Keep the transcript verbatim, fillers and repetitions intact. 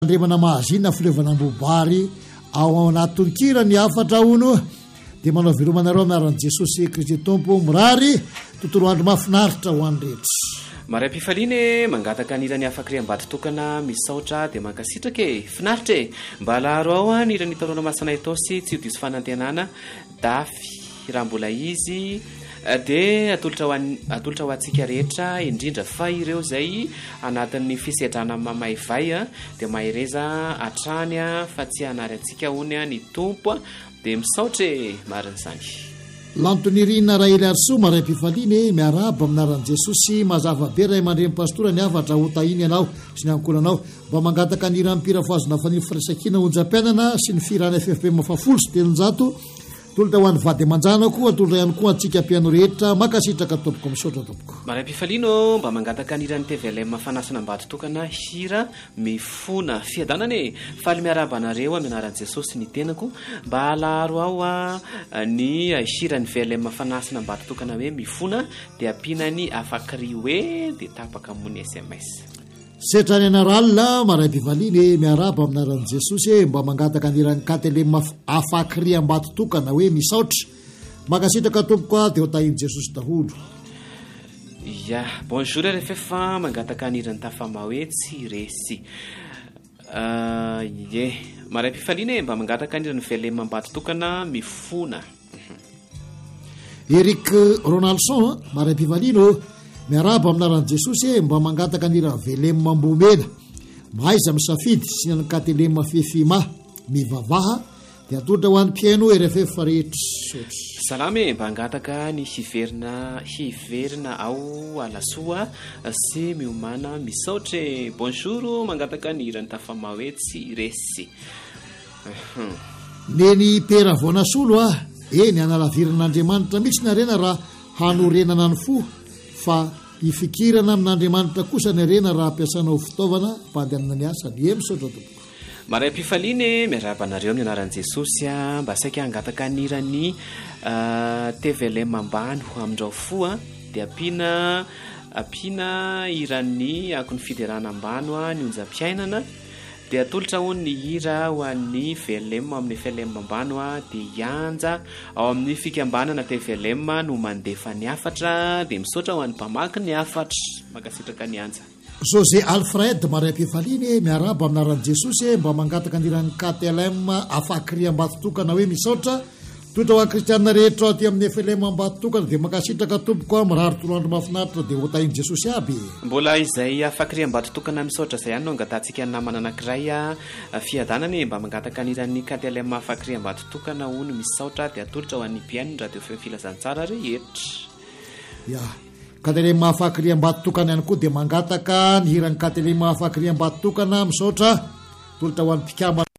Andremana mahazina filevana mbobary ao anaty ny afatra ono dia manao velomanareo miaran'i Jesosy Kristy Tompo mirary tontolo andro mahafinaritra ho an'ny rehetra. Maray mpifaliana mangataka anirany afakry ambady tokana misaotra dia mankasitraka e finaritra e mba alaharo ao ny irany tanora masana itosy tsy ho diso fanantenana dafy raha mbola izy dia atolotra ho atolotra ho antsika rehetra indrindra fa ireo zay anatin'ny fisedrana mamaivay dia mahereza atrany fa tsy hanary antsika hony ny tompo dia misaotra marina izany. Lantonirina Raely Arso maray mpifaliana miaraba aminaran'i Jesosy mazava be ray aman-dreny pastora ny afatra ho tahiny ianao sy ny ankolanao mba mangataka ny rampira foazona faniny firaisankina onjam-piainana sy ny firana F F P mafafolo sy telonjato tolota ho an'ny vady aman-janako atolota ihany koa antsika mpiano rehetra makasitraka tompoko misaotra tompoko. Maray mpifaliano mba mangataka anirany T V L M fanasana ambady tokana hira mifona fiadanana e faly miaraba anareo amenaran'i Jesosy ny tenako mba alaharo ao a ny hira ny V L M fanasana ambady tokana hoe mifona dia ampinany afakry hoe dia tapaka mony S M S. Setrany anaralina maray mpifaliana miaraba aminaran'i Jesosy mba mangataka anirany katelema afakry ambady tokana hoe misaotra makasitraka tompoko dia hotahiny Jesosy daholo. Ya bonjour R F F mangataka anirany tafama hoe tsy resy ye maray mpifaliana mba mangataka anirany V L M ambady tokana mifona. Eric Ronaldson maray mpifaliana miaraba aminaran'i Jesosy mba mangataka nira velema mbomena maiza misafidy sy ny katelema fefima mivavaha dia atolotra ho an'ny mpiaino R F F rehetra. Salame mba angataka ny hiverina hiverina ao alasoa sy miomana misaotra bonjour mangataka ny irany tafama hoe tsy resy. Neny pera vonasolo a eny analaviran'Andriamanitra mihitsy ny arena raha hanorenana ny fo fa ifikirana amin'Andriamanitra kosa ny arena raha ampiasanao fitaovana mpandehanana ny asa dia misaotra tompoko. Maray mpifaliana miaraba anareo amin'ny anaran'i Jesosy mba saika angataka anirany T V L M ambany ho amindrao foa dia ampina ampina irany akony fiderana ambano ny onjam-piainana dia atolotra ho ny hira ho an'ny V L M amin'ny V L M ambano dia hianja ao amin'ny fikambanana T V L M no mandefa ny afatra dia misaotra ho an'ny mpamaky ny afatra makasitraka ny anja. José Alfred maray mpifaliana miaraba aminaran'i Jesosy mba mangataka anirany K T L M afakry ambady tokana hoe misaotra totra ho an'ny kristianina rehetra aty amin'ny F L M ambady tokana dia makasitraka tompoko mirary toloandro mahafinaritra dia hotahiny Jesosy aby. Mbola izay afakry ambady tokana misaotra izay ihany no angatantsika ny namana anankiray fiadanana mba mangataka anirany K T L M afakry ambady tokana ho ny misaotra dia atolotra ho an'ny mpiaino radio feo filazantsara rehetra. Ya K T L M afakry ambady tokana ihany koa dia mangataka ny hirany K T L M afakry ambady tokana misaotra tolota ho an'ny mpikambana